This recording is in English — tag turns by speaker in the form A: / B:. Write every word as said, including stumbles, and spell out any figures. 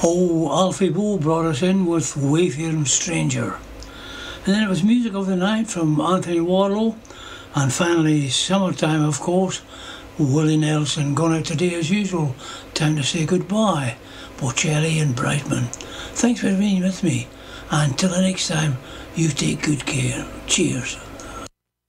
A: Oh, Alfie Boe brought us in with Wayfaring Stranger. And then it was Music of the Night from Anthony Warlow. And finally, Summertime, of course, Willie Nelson. Gone out today as usual. Time to say goodbye. Bocelli and Brightman. Thanks for being with me. And till the next time, you take good care. Cheers.